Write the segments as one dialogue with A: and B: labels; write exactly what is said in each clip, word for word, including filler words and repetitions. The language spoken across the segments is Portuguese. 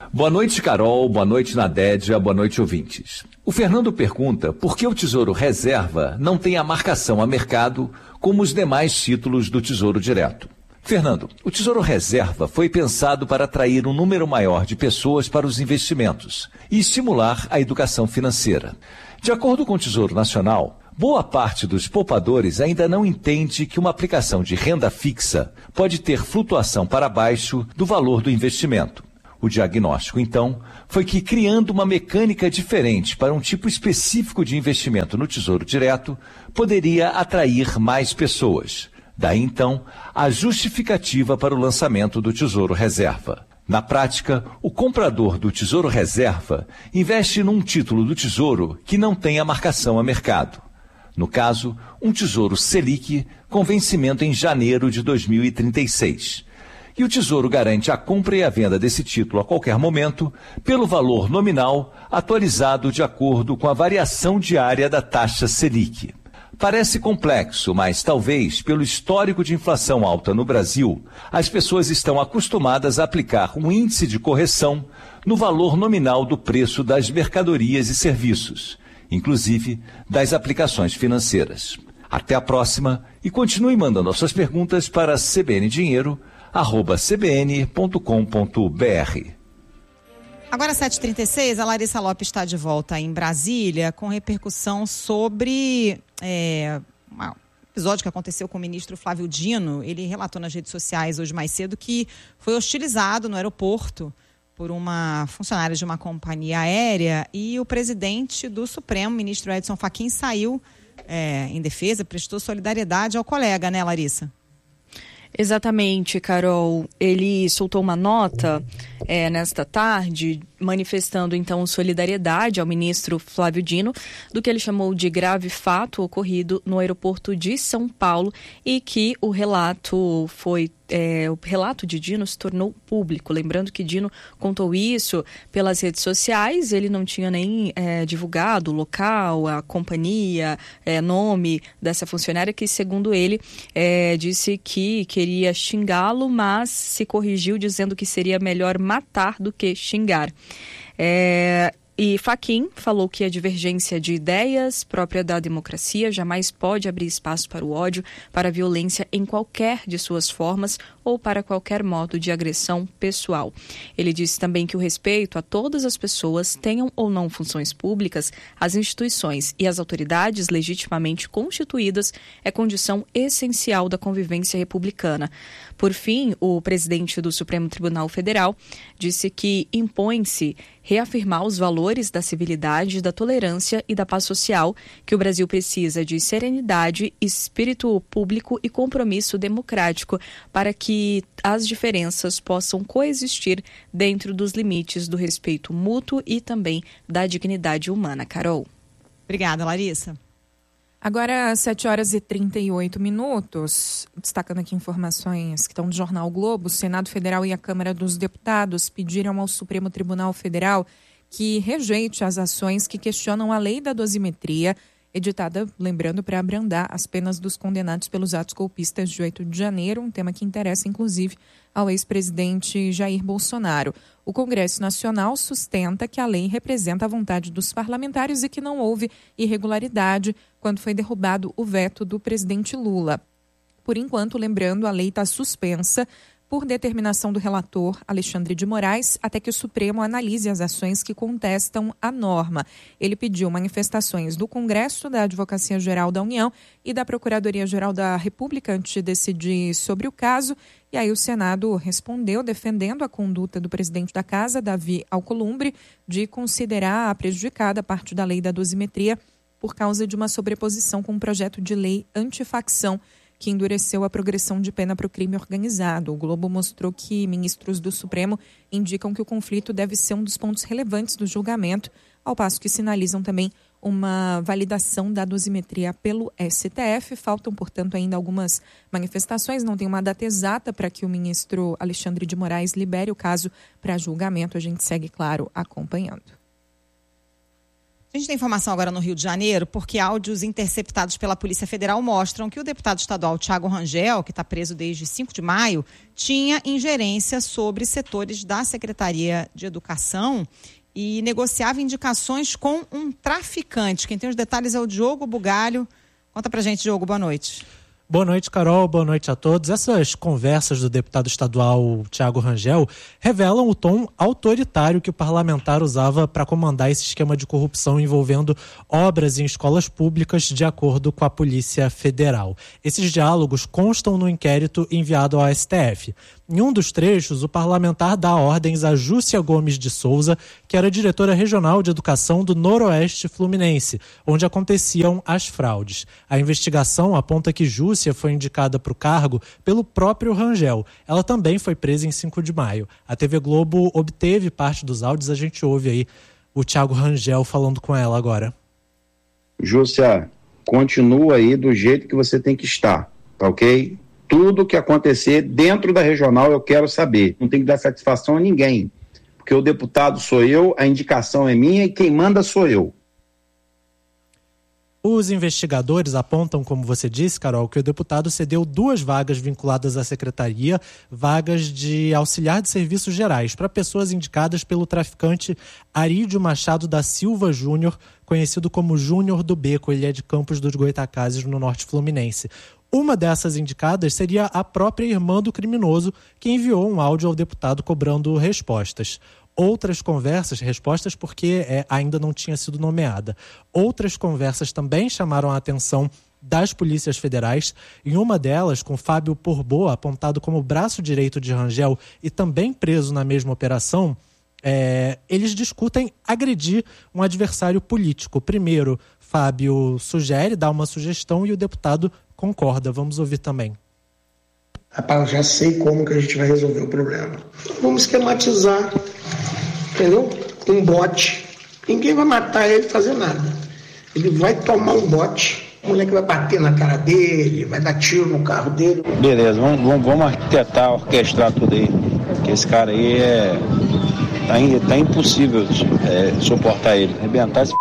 A: Boa noite, Carol. Boa noite, Nadédia. Boa noite, ouvintes. O Fernando pergunta por que o Tesouro Reserva não tem a marcação a mercado como os demais títulos do Tesouro Direto. Fernando, o Tesouro Reserva foi pensado para atrair um número maior de pessoas para os investimentos e estimular a educação financeira. De acordo com o Tesouro Nacional, boa parte dos poupadores ainda não entende que uma aplicação de renda fixa pode ter flutuação para baixo do valor do investimento. O diagnóstico, então, foi que criando uma mecânica diferente para um tipo específico de investimento no Tesouro Direto, poderia atrair mais pessoas. Daí, então, a justificativa para o lançamento do Tesouro Reserva. Na prática, o comprador do Tesouro Reserva investe num título do Tesouro que não tem a marcação a mercado. No caso, um Tesouro Selic com vencimento em janeiro de dois mil e trinta e seis. E o Tesouro garante a compra e a venda desse título a qualquer momento pelo valor nominal atualizado de acordo com a variação diária da taxa Selic. Parece complexo, mas talvez pelo histórico de inflação alta no Brasil, as pessoas estão acostumadas a aplicar um índice de correção no valor nominal do preço das mercadorias e serviços, inclusive das aplicações financeiras. Até a próxima e continue mandando as suas perguntas para cbndinheiro arroba c b n ponto com ponto b r.
B: Agora, sete e trinta e seis, a Larissa Lopes está de volta em Brasília com repercussão sobre é, um episódio que aconteceu com o ministro Flávio Dino. Ele relatou nas redes sociais hoje mais cedo que foi hostilizado no aeroporto por uma funcionária de uma companhia aérea e o presidente do Supremo, ministro Edson Fachin, saiu é, em defesa, prestou solidariedade ao colega, né, Larissa?
C: Exatamente, Carol. Ele soltou uma nota é, nesta tarde, manifestando então solidariedade ao ministro Flávio Dino do que ele chamou de grave fato ocorrido no aeroporto de São Paulo e que o relato foi É, o relato de Dino se tornou público. Lembrando que Dino contou isso pelas redes sociais, ele não tinha nem é, divulgado o local, a companhia, é, nome dessa funcionária que, segundo ele, é, disse que queria xingá-lo, mas se corrigiu dizendo que seria melhor matar do que xingar. É... E Fachin falou que a divergência de ideias própria da democracia jamais pode abrir espaço para o ódio, para a violência em qualquer de suas formas ou para qualquer modo de agressão pessoal. Ele disse também que o respeito a todas as pessoas, tenham ou não funções públicas, as instituições e as autoridades legitimamente constituídas é condição essencial da convivência republicana. Por fim, o presidente do Supremo Tribunal Federal disse que impõe-se reafirmar os valores da civilidade, da tolerância e da paz social, que o Brasil precisa de serenidade, espírito público e compromisso democrático para que as diferenças possam coexistir dentro dos limites do respeito mútuo e também da dignidade humana. Carol.
B: Obrigada, Larissa.
D: Agora, sete horas e trinta e oito minutos, destacando aqui informações que estão no Jornal O Globo, o Senado Federal e a Câmara dos Deputados pediram ao Supremo Tribunal Federal que rejeite as ações que questionam a lei da dosimetria, editada, lembrando, para abrandar as penas dos condenados pelos atos golpistas de oito de janeiro, um tema que interessa, inclusive, ao ex-presidente Jair Bolsonaro. O Congresso Nacional sustenta que a lei representa a vontade dos parlamentares e que não houve irregularidade quando foi derrubado o veto do presidente Lula. Por enquanto, lembrando, a lei está suspensa por determinação do relator Alexandre de Moraes, até que o Supremo analise as ações que contestam a norma. Ele pediu manifestações do Congresso, da Advocacia Geral da União e da Procuradoria-Geral da República antes de decidir sobre o caso. E aí o Senado respondeu defendendo a conduta do presidente da Casa, Davi Alcolumbre, de considerar a prejudicada parte da lei da dosimetria por causa de uma sobreposição com um projeto de lei antifacção que endureceu a progressão de pena para o crime organizado. O Globo mostrou que ministros do Supremo indicam que o conflito deve ser um dos pontos relevantes do julgamento, ao passo que sinalizam também uma validação da dosimetria pelo S T F. Faltam, portanto, ainda algumas manifestações. Não tem uma data exata para que o ministro Alexandre de Moraes libere o caso para julgamento. A gente segue, claro, acompanhando.
B: A gente tem informação agora no Rio de Janeiro, porque áudios interceptados pela Polícia Federal mostram que o deputado estadual Thiago Rangel, que está preso desde cinco de maio, tinha ingerência sobre setores da Secretaria de Educação e negociava indicações com um traficante. Quem tem os detalhes é o Diogo Bugalho. Conta pra gente, Diogo, boa noite.
E: Boa noite, Carol. Boa noite a todos. Essas conversas do deputado estadual Thiago Rangel revelam o tom autoritário que o parlamentar usava para comandar esse esquema de corrupção envolvendo obras em escolas públicas, de acordo com a Polícia Federal. Esses diálogos constam no inquérito enviado ao S T F. Em um dos trechos, o parlamentar dá ordens a Júcia Gomes de Souza, que era diretora regional de educação do Noroeste Fluminense, onde aconteciam as fraudes. A investigação aponta que Júcia foi indicada para o cargo pelo próprio Rangel. Ela também foi presa em cinco de maio. A T V Globo obteve parte dos áudios, a gente ouve aí o Thiago Rangel falando com ela agora.
F: Júcia, continua aí do jeito que você tem que estar, tá ok? Tudo que acontecer dentro da regional eu quero saber. Não tem que dar satisfação a ninguém, porque o deputado sou eu, a indicação é minha e quem manda sou eu.
E: Os investigadores apontam, como você disse, Carol, que o deputado cedeu duas vagas vinculadas à secretaria, vagas de auxiliar de serviços gerais, para pessoas indicadas pelo traficante Arídio Machado da Silva Júnior, conhecido como Júnior do Beco. Ele é de Campos dos Goitacazes, no norte fluminense. Uma dessas indicadas seria a própria irmã do criminoso, que enviou um áudio ao deputado cobrando respostas. Outras conversas, respostas porque é, ainda não tinha sido nomeada. Outras conversas também chamaram a atenção das polícias federais. Em uma delas, com Fábio Porboa, apontado como braço direito de Rangel e também preso na mesma operação, é, eles discutem agredir um adversário político. Primeiro, Fábio sugere, dá uma sugestão e o deputado concorda. Vamos ouvir também.
G: Rapaz, eu já sei como que a gente vai resolver o problema. Vamos esquematizar, entendeu? Um bote. Ninguém vai matar ele fazer nada. Ele vai tomar um bote, o moleque vai bater na cara dele, vai dar tiro no carro dele.
F: Beleza, vamos, vamos, vamos arquitetar, orquestrar tudo aí. Porque esse cara aí é... Tá, tá impossível é, suportar ele. Arrebentar esse...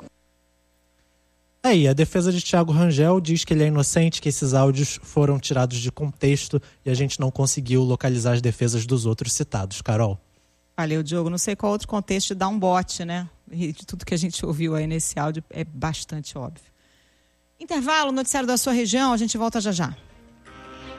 E: Aí, a defesa de Thiago Rangel diz que ele é inocente, que esses áudios foram tirados de contexto e a gente não conseguiu localizar as defesas dos outros citados. Carol.
B: Valeu, Diogo. Não sei qual outro contexto de dar um bote, né? E de tudo que a gente ouviu aí nesse áudio é bastante óbvio. Intervalo, noticiário da sua região, a gente volta já já.